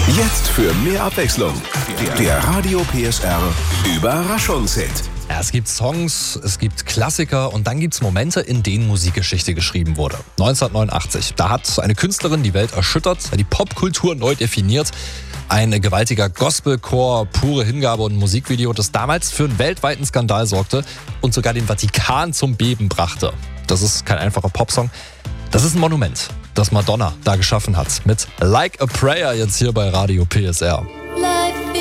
Jetzt für mehr Abwechslung. Der Radio PSR Überraschungshit. Ja, es gibt Songs, es gibt Klassiker und dann gibt es Momente, in denen Musikgeschichte geschrieben wurde. 1989, da hat eine Künstlerin die Welt erschüttert, die Popkultur neu definiert. Ein gewaltiger Gospelchor, pure Hingabe und ein Musikvideo, das damals für einen weltweiten Skandal sorgte und sogar den Vatikan zum Beben brachte. Das ist kein einfacher Popsong, das ist ein Monument, das Madonna da geschaffen hat. Mit Like a Prayer jetzt hier bei Radio PSR.